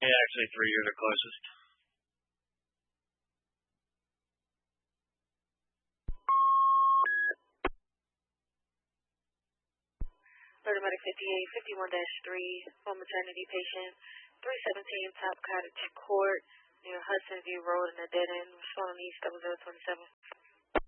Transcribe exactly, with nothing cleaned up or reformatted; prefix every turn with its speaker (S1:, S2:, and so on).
S1: Yeah, actually three years are closest.
S2: Automatic fifty-eight, fifty-one dash three, home maternity patient, three seventeen Top Cottage Court, near Hudson View Road in the dead end, responding east double zero twenty-seven.